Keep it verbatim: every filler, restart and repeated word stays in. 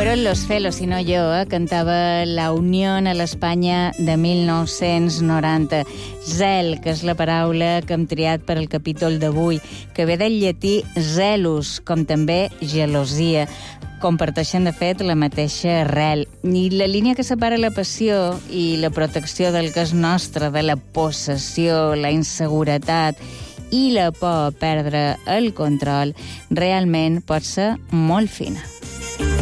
Fueron los celos y no yo, eh? Cantava La Unión a l'Espanya de mil nou-cents noranta. Zel, que és la paraula que hem triat per al capítol d'avui, que ve del llatí zelus, com també gelosia. Comparteixen, de fet, la mateixa arrel. I la línia que separa la passió i la protecció del que és nostre, de la possessió, la inseguretat i la por a perdre el control, realment pot ser molt fina.